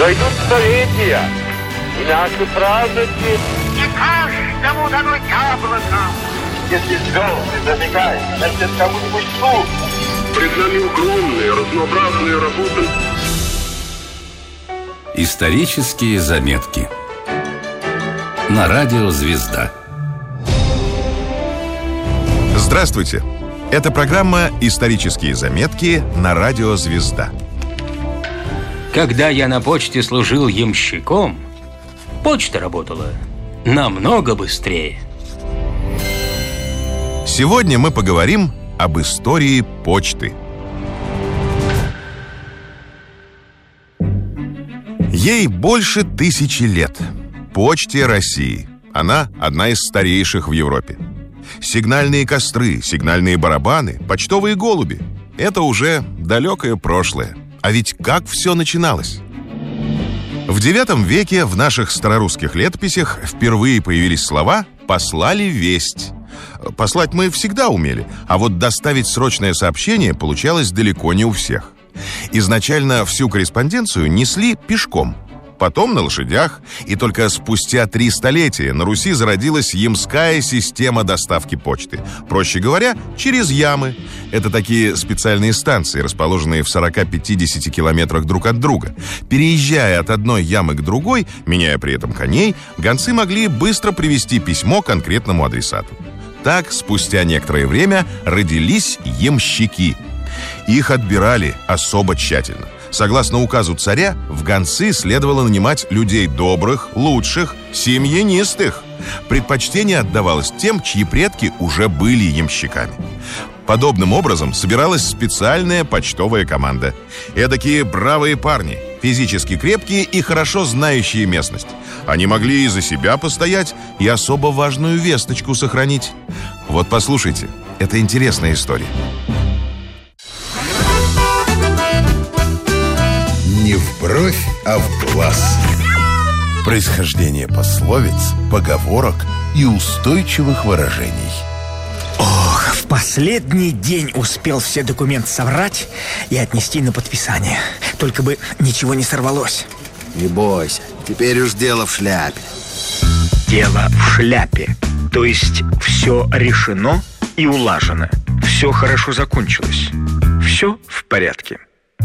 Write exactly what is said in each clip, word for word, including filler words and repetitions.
Пройдут столетия, и наши праздники... Не каждому дано яблоко. Если звезды забегают, значит, кому-нибудь суд. Пред нами огромные, разнообразные работы. Исторические заметки на радио «Звезда». Здравствуйте! Это программа «Исторические заметки» на радио «Звезда». Когда я на почте служил ямщиком, почта работала намного быстрее. Сегодня мы поговорим об истории почты. Ей больше тысячи лет. Почте России. Она одна из старейших в Европе. Сигнальные костры, сигнальные барабаны, почтовые голуби — это уже далекое прошлое. А ведь как все начиналось? В девятом веке в наших старорусских летописях впервые появились слова «послали весть». Послать мы всегда умели, а вот доставить срочное сообщение получалось далеко не у всех. Изначально всю корреспонденцию несли пешком, потом на лошадях, и только спустя три столетия на Руси зародилась ямская система доставки почты. Проще говоря, через ямы. Это такие специальные станции, расположенные в сорок-пятьдесят километрах друг от друга. Переезжая от одной ямы к другой, меняя при этом коней, гонцы могли быстро привезти письмо конкретному адресату. Так, спустя некоторое время родились ямщики. Их отбирали особо тщательно. Согласно указу царя, в гонцы следовало нанимать людей добрых, лучших, семьянистых. Предпочтение отдавалось тем, чьи предки уже были ямщиками. Подобным образом собиралась специальная почтовая команда. Эдакие бравые парни, физически крепкие и хорошо знающие местность. Они могли и за себя постоять, и особо важную весточку сохранить. Вот послушайте, это интересная история. Не в бровь, а в глаз. Происхождение пословиц, поговорок и устойчивых выражений. Ох, в последний день успел все документы соврать и отнести на подписание. Только бы ничего не сорвалось. Не бойся, теперь уж дело в шляпе. Дело в шляпе. То есть все решено и улажено. Все хорошо закончилось. Все в порядке.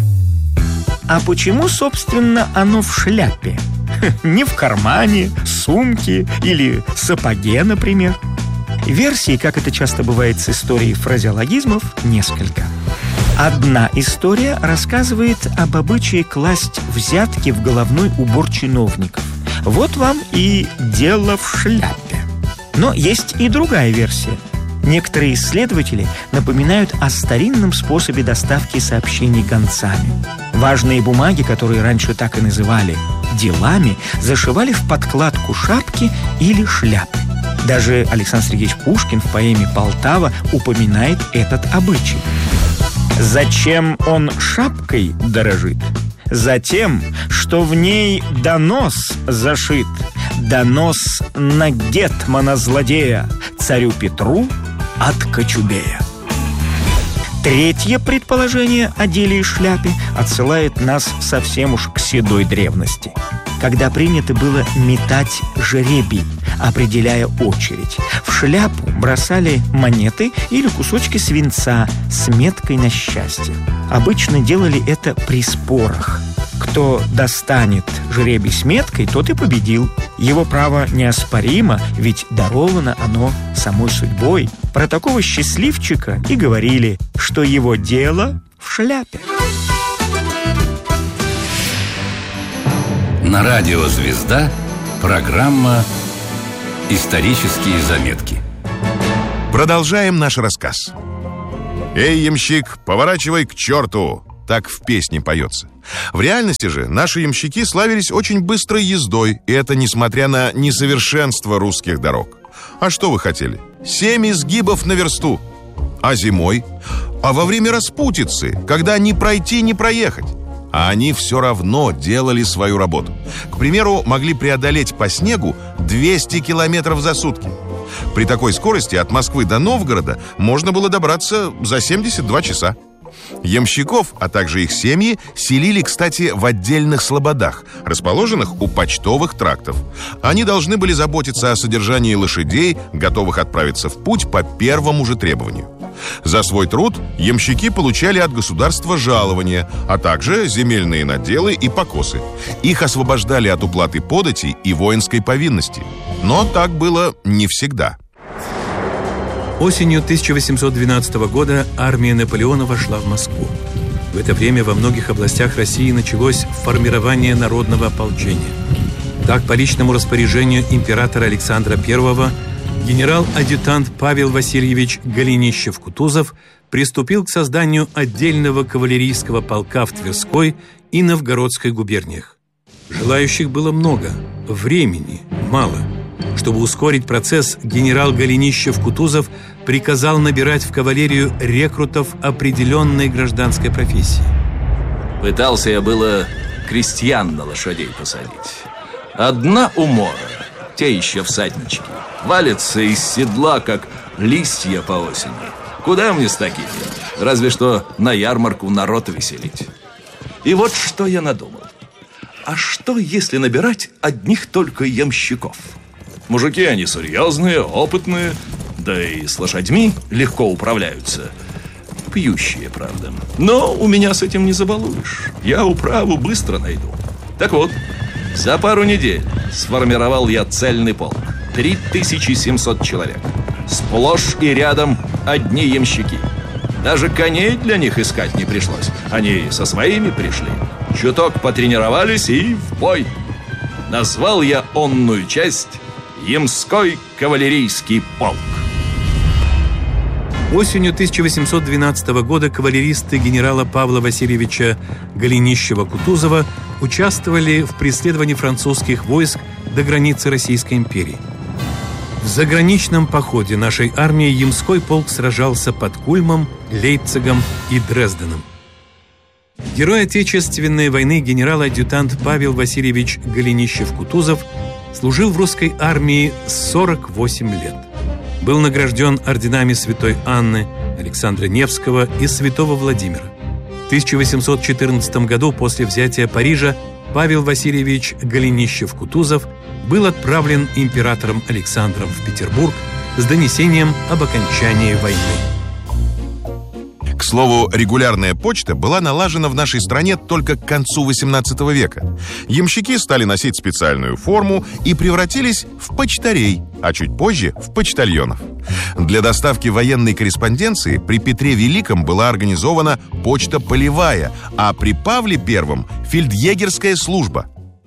А почему, собственно, оно в шляпе? Не в кармане, сумке или сапоге, например. Версий, как это часто бывает с историей фразеологизмов, несколько. Одна история рассказывает об обычае класть взятки в головной убор чиновников. Вот вам и дело в шляпе. Но есть и другая версия. Некоторые исследователи напоминают о старинном способе доставки сообщений гонцами. Важные бумаги, которые раньше так и называли делами, зашивали в подкладку шапки или шляпы. Даже Александр Сергеевич Пушкин в поэме «Полтава» упоминает этот обычай. Зачем он шапкой дорожит? Затем, что в ней донос зашит. Донос на гетмана-злодея, царю Петру от Кочубея. Третье предположение о деле и шляпе отсылает нас совсем уж к седой древности, когда принято было метать жребий, определяя очередь. В шляпу бросали монеты или кусочки свинца с меткой на счастье. Обычно делали это при спорах. Кто достанет жребий с меткой, тот и победил. Его право неоспоримо, ведь даровано оно самой судьбой. Про такого счастливчика и говорили, что его дело в шляпе. На радио «Звезда» программа «Исторические заметки». Продолжаем наш рассказ. «Эй, ямщик, поворачивай к черту!» Так в песне поется. В реальности же наши ямщики славились очень быстрой ездой, и это несмотря на несовершенство русских дорог. А что вы хотели? Семь изгибов на версту. А зимой? А во время распутицы, когда ни пройти, ни проехать? А они все равно делали свою работу. К примеру, могли преодолеть по снегу двести километров за сутки. При такой скорости от Москвы до Новгорода можно было добраться за семьдесят два часа. Ямщиков, а также их семьи, селили, кстати, в отдельных слободах, расположенных у почтовых трактов. Они должны были заботиться о содержании лошадей, готовых отправиться в путь по первому же требованию. За свой труд ямщики получали от государства жалования, а также земельные наделы и покосы. Их освобождали от уплаты податей и воинской повинности. Но так было не всегда. Осенью тысяча восемьсот двенадцатого года армия Наполеона вошла в Москву. В это время во многих областях России началось формирование народного ополчения. Так, по личному распоряжению императора Александра Первого, генерал-адъютант Павел Васильевич Голенищев-Кутузов приступил к созданию отдельного кавалерийского полка в Тверской и Новгородской губерниях. Желающих было много, времени мало. Чтобы ускорить процесс, генерал Голенищев-Кутузов приказал набирать в кавалерию рекрутов определенной гражданской профессии. Пытался я было крестьян на лошадей посадить. Одна умора, те еще всаднички, валятся из седла, как листья по осени. Куда мне с такими? Разве что на ярмарку народ веселить. И вот что я надумал. А что, если набирать одних только ямщиков? Мужики они серьезные, опытные, да и с лошадьми легко управляются. Пьющие, правда. Но у меня с этим не забалуешь. Я управу быстро найду. Так вот, за пару недель сформировал я цельный полк. три тысячи семьсот человек. Сплошь и рядом одни ямщики. Даже коней для них искать не пришлось. Они со своими пришли. Чуток потренировались и в бой. Назвал я онную часть Ямской кавалерийский полк. Осенью тысяча восемьсот двенадцатого года кавалеристы генерала Павла Васильевича Голенищева-Кутузова участвовали в преследовании французских войск до границы Российской империи. В заграничном походе нашей армии Ямской полк сражался под Кульмом, Лейпцигом и Дрезденом. Герой Отечественной войны генерал-адъютант Павел Васильевич Голенищев-Кутузов служил в русской армии сорок восемь лет. Был награжден орденами Святой Анны, Александра Невского и Святого Владимира. В тысяча восемьсот четырнадцатом году после взятия Парижа Павел Васильевич Голенищев-Кутузов был отправлен императором Александром в Петербург с донесением об окончании войны. К слову, регулярная почта была налажена в нашей стране только к концу восемнадцатого века. Ямщики стали носить специальную форму и превратились в почтарей, а чуть позже в почтальонов. Для доставки военной корреспонденции при Петре Великом была организована почта полевая, а при Павле Первом – фельдъегерская служба.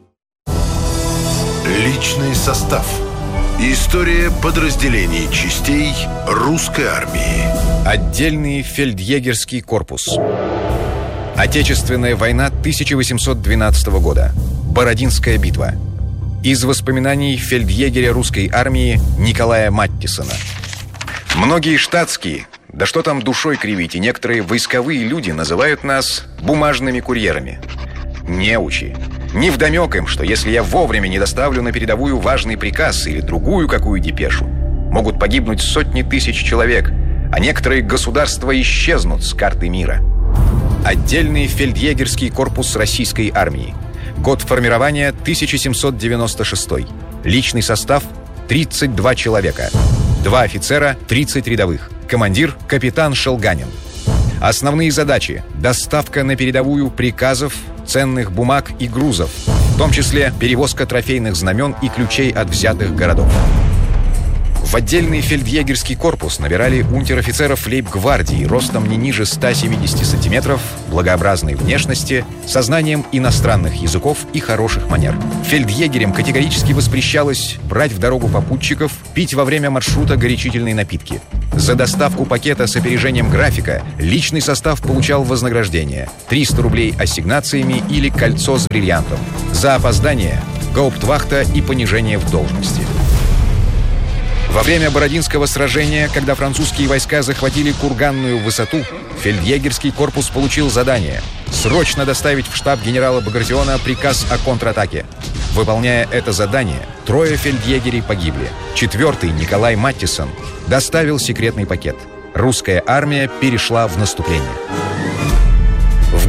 Личный состав. История подразделений частей русской армии. Отдельный фельдъегерский корпус. Отечественная война тысяча восемьсот двенадцатого года. Бородинская битва. Из воспоминаний фельдъегеря русской армии Николая Маттисона. Многие штатские, да что там душой кривить, и некоторые войсковые люди называют нас бумажными курьерами. Неучи. Невдомек им, что если я вовремя не доставлю на передовую важный приказ или другую какую депешу, могут погибнуть сотни тысяч человек, а некоторые государства исчезнут с карты мира. Отдельный фельдъегерский корпус российской армии. Год формирования тысяча семьсот девяносто шестой. Личный состав тридцать два человека. Два офицера, тридцать рядовых. Командир – капитан Шелганин. Основные задачи – доставка на передовую приказов, ценных бумаг и грузов, в том числе перевозка трофейных знамен и ключей от взятых городов. В отдельный фельдъегерский корпус набирали унтер-офицеров лейб-гвардии ростом не ниже ста семидесяти сантиметров, благообразной внешности, со знанием иностранных языков и хороших манер. Фельдъегерям категорически воспрещалось брать в дорогу попутчиков, пить во время маршрута горячительные напитки. За доставку пакета с опережением графика личный состав получал вознаграждение – триста рублей ассигнациями или кольцо с бриллиантом. За опоздание – гауптвахта и понижение в должности. Во время Бородинского сражения, когда французские войска захватили Курганную высоту, фельдъегерский корпус получил задание срочно доставить в штаб генерала Багратиона приказ о контратаке. Выполняя это задание, трое фельдъегерей погибли. Четвертый, Николай Маттисон, доставил секретный пакет. Русская армия перешла в наступление.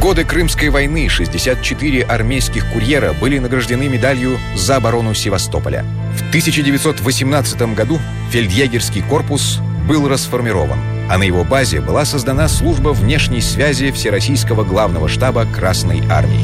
годы Крымской войны шестьдесят четыре армейских курьера были награждены медалью за оборону Севастополя. В тысяча девятьсот восемнадцатом году фельдъегерский корпус был расформирован, а на его базе была создана служба внешней связи Всероссийского главного штаба Красной армии.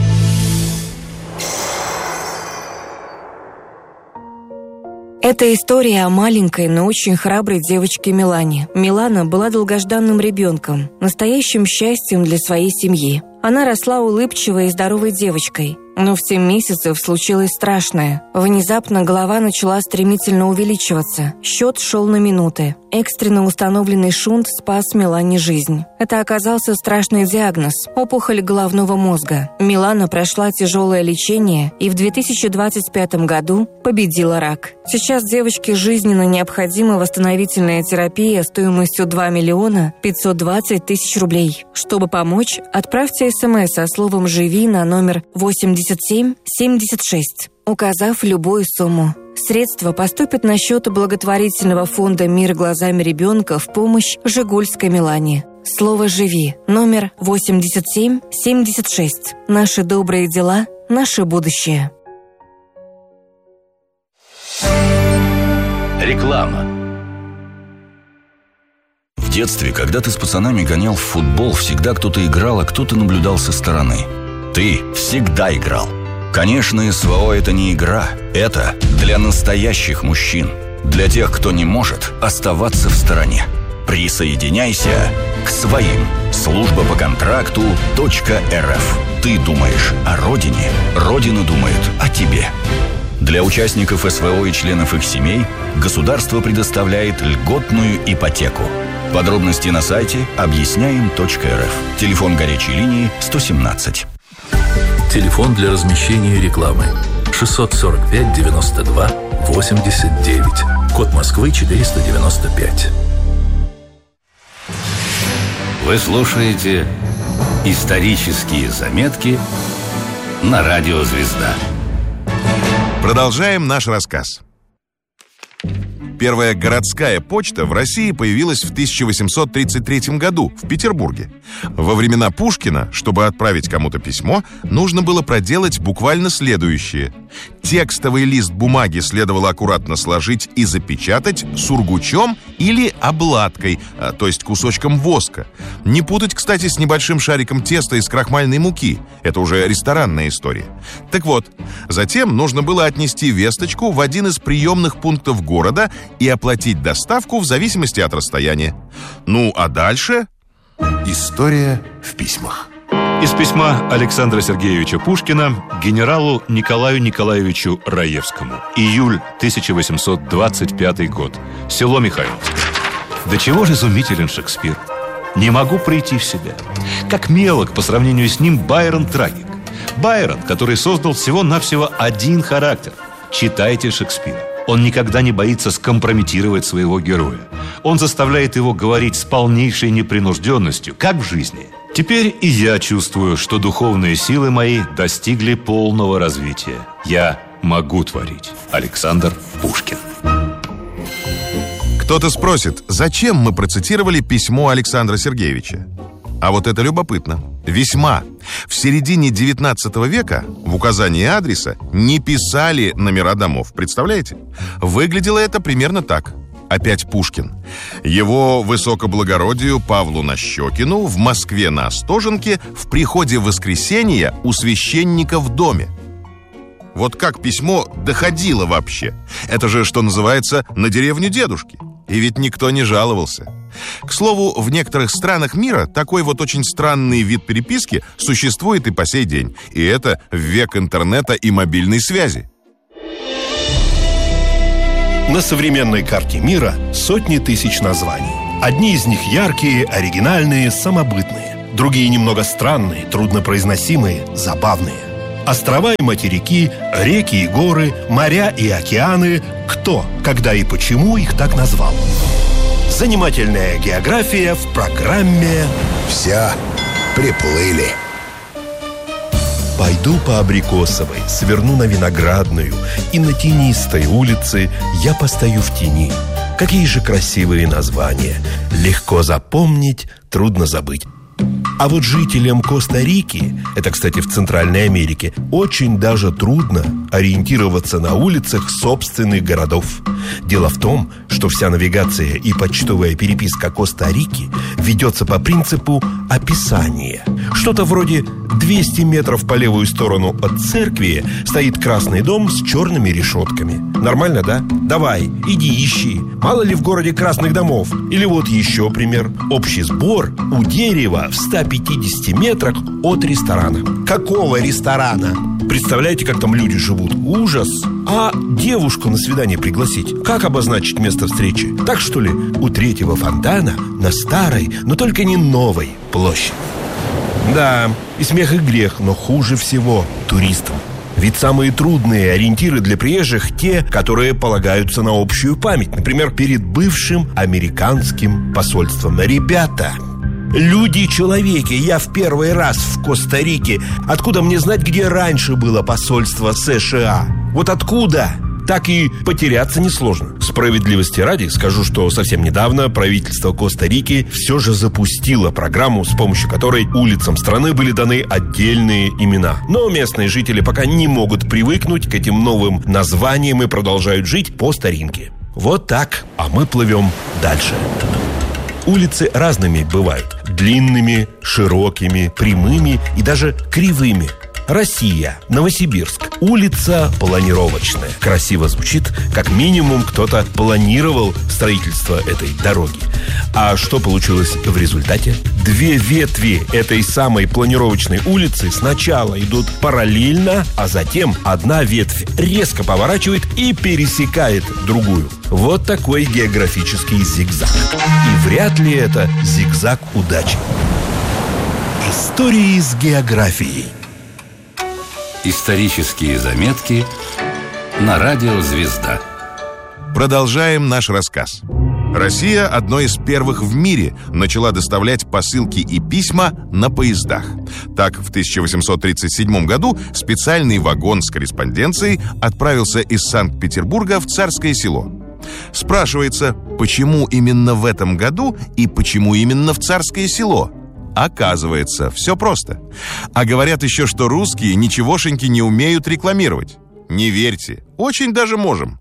Это история о маленькой, но очень храброй девочке Милане. Милана была долгожданным ребенком, настоящим счастьем для своей семьи. Она росла улыбчивой и здоровой девочкой. Но в семь месяцев случилось страшное. Внезапно голова начала стремительно увеличиваться. Счет шел на минуты. Экстренно установленный шунт спас Милане жизнь. Это оказался страшный диагноз – опухоль головного мозга. Милана прошла тяжелое лечение и в две тысячи двадцать пятом году победила рак. Сейчас девочке жизненно необходима восстановительная терапия стоимостью два миллиона пятьсот двадцать тысяч рублей. Чтобы помочь, отправьте смс со словом «Живи» на номер восемьдесят семь семьдесят шесть, указав любую сумму. Средства поступят на счет благотворительного фонда «Мир глазами ребенка» в помощь Жигульской Милане. Слово «Живи», номер восемьдесят семь семьдесят шесть. Наши добрые дела, наше будущее. Реклама. В детстве, когда ты с пацанами гонял в футбол, всегда кто-то играл, а кто-то наблюдал со стороны. Ты всегда играл. Конечно, СВО – это не игра. Это для настоящих мужчин. Для тех, кто не может оставаться в стороне. Присоединяйся к своим. Служба по контракту .рф. Ты думаешь о родине, Родина думает о тебе. Для участников СВО и членов их семей государство предоставляет льготную ипотеку. Подробности на сайте объясняем точка эр эф. Телефон горячей линии сто семнадцать. Телефон для размещения рекламы шестьсот сорок пять девяносто два восемьдесят девять. Код Москвы четыреста девяносто пять. Вы слушаете «Исторические заметки» на радио «Звезда». Продолжаем наш рассказ. Первая городская почта в России появилась в тысяча восемьсот тридцать третьем году в Петербурге. Во времена Пушкина, чтобы отправить кому-то письмо, нужно было проделать буквально следующее. Текстовый лист бумаги следовало аккуратно сложить и запечатать сургучом или обладкой, то есть кусочком воска. Не путать, кстати, с небольшим шариком теста из крахмальной муки. Это уже ресторанная история. Так вот, затем нужно было отнести весточку в один из приемных пунктов города и оплатить доставку в зависимости от расстояния. Ну, а дальше... История в письмах. Из письма Александра Сергеевича Пушкина генералу Николаю Николаевичу Раевскому. Июль тысяча восемьсот двадцать пятый год. Село Михайловское. До чего же изумителен Шекспир? Не могу прийти в себя. Как мелок по сравнению с ним Байрон трагик. Байрон, который создал всего-навсего один характер. Читайте Шекспира. Он никогда не боится скомпрометировать своего героя. Он заставляет его говорить с полнейшей непринужденностью, как в жизни. Теперь и я чувствую, что духовные силы мои достигли полного развития. Я могу творить. Александр Пушкин. Кто-то спросит, зачем мы процитировали письмо Александра Сергеевича? А вот это любопытно. Весьма. В середине девятнадцатого века в указании адреса не писали номера домов. Представляете? Выглядело это примерно так. Опять Пушкин. Его высокоблагородию Павлу Нащекину в Москве на Остоженке в приходе воскресенья у священника в доме. Вот как письмо доходило вообще? Это же, что называется, на деревню дедушки. И ведь никто не жаловался. К слову, в некоторых странах мира такой вот очень странный вид переписки существует и по сей день. И это в век интернета и мобильной связи. На современной карте мира сотни тысяч названий. Одни из них яркие, оригинальные, самобытные. Другие немного странные, труднопроизносимые, забавные. Острова и материки, реки и горы, моря и океаны. Кто, когда и почему их так назвал? Занимательная география в программе «Все приплыли». Пойду по Абрикосовой, сверну на Виноградную, и на тенистой улице я постою в тени. Какие же красивые названия! Легко запомнить, трудно забыть. А вот жителям Коста-Рики, это, кстати, в Центральной Америке, очень даже трудно ориентироваться на улицах собственных городов. Дело в том, что вся навигация и почтовая переписка Коста-Рики ведется по принципу описания. Что-то вроде двести метров по левую сторону от церкви стоит красный дом с черными решетками. Нормально, да? Давай, иди ищи. Мало ли в городе красных домов. Или вот еще пример. Общий сбор у дерева в ста пятидесяти метрах от ресторана. Какого ресторана? Представляете, как там люди живут? Ужас! А девушку на свидание пригласить? Как обозначить место встречи? Так что ли, у третьего фонтана на старой, но только не новой площади. Да, и смех, и грех, но хуже всего туристам. Ведь самые трудные ориентиры для приезжих те, которые полагаются на общую память. Например, перед бывшим американским посольством. Ребята, люди-человеки, я в первый раз в Коста-Рике. Откуда мне знать, где раньше было посольство США? Вот откуда? Так и потеряться несложно. Справедливости ради скажу, что совсем недавно правительство Коста-Рики все же запустило программу, с помощью которой улицам страны были даны отдельные имена. Но местные жители пока не могут привыкнуть к этим новым названиям и продолжают жить по старинке. Вот так, а мы плывем дальше. Улицы разными бывают. Длинными, широкими, прямыми и даже кривыми. Россия, Новосибирск. Улица планировочная. Красиво звучит, как минимум кто-то планировал строительство этой дороги. А что получилось в результате? Две ветви этой самой планировочной улицы сначала идут параллельно, а затем одна ветвь резко поворачивает и пересекает другую. Вот такой географический зигзаг. И вряд ли это зигзаг удачи. Истории с географией. Исторические заметки на радио «Звезда». Продолжаем наш рассказ. Россия одной из первых в мире начала доставлять посылки и письма на поездах. Так, в тысяча восемьсот тридцать седьмом году специальный вагон с корреспонденцией отправился из Санкт-Петербурга в Царское Село. Спрашивается, почему именно в этом году и почему именно в Царское Село? Оказывается, все просто. А говорят еще, что русские ничегошеньки не умеют рекламировать. Не верьте, очень даже можем.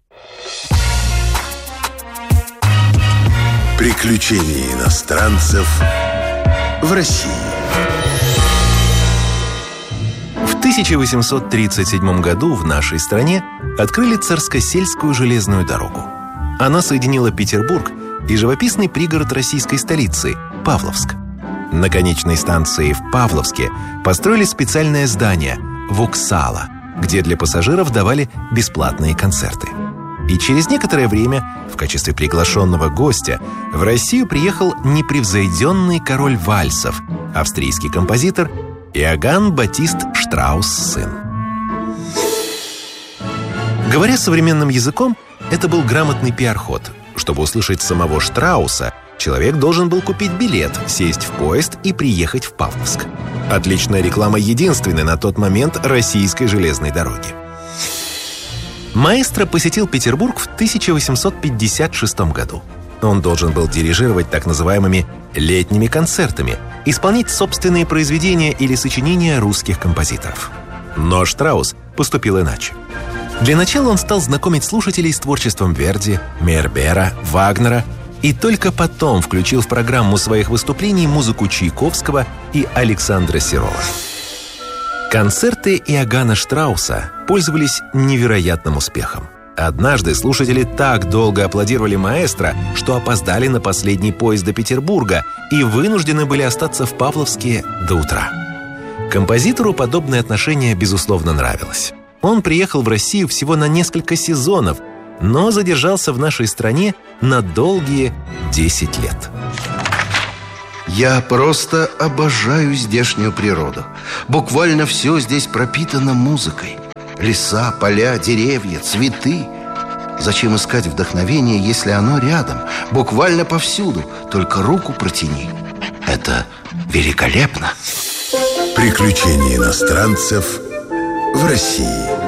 Приключения иностранцев в России. В тысяча восемьсот тридцать седьмом году в нашей стране открыли Царскосельскую железную дорогу. Она соединила Петербург и живописный пригород российской столицы – Павловск. На конечной станции в Павловске построили специальное здание – Воксала, где для пассажиров давали бесплатные концерты. И через некоторое время в качестве приглашенного гостя в Россию приехал непревзойденный король вальсов, австрийский композитор Иоганн Батист Штраус-сын. Говоря современным языком, это был грамотный пиар-ход. Чтобы услышать самого Штрауса, человек должен был купить билет, сесть в поезд и приехать в Павловск. Отличная реклама единственной на тот момент российской железной дороги. Маэстро посетил Петербург в тысяча восемьсот пятьдесят шестом году. Он должен был дирижировать так называемыми летними концертами, исполнять собственные произведения или сочинения русских композиторов. Но Штраус поступил иначе. Для начала он стал знакомить слушателей с творчеством Верди, Мейербера, Вагнера и только потом включил в программу своих выступлений музыку Чайковского и Александра Серова. Концерты Иоганна Штрауса пользовались невероятным успехом. Однажды слушатели так долго аплодировали маэстро, что опоздали на последний поезд до Петербурга и вынуждены были остаться в Павловске до утра. Композитору подобное отношение, безусловно, нравилось. Он приехал в Россию всего на несколько сезонов, но задержался в нашей стране на долгие десять лет. Я просто обожаю здешнюю природу. Буквально все здесь пропитано музыкой. Леса, поля, деревья, цветы. Зачем искать вдохновение, если оно рядом, буквально повсюду? Только руку протяни. Это великолепно. Приключения иностранцев в России.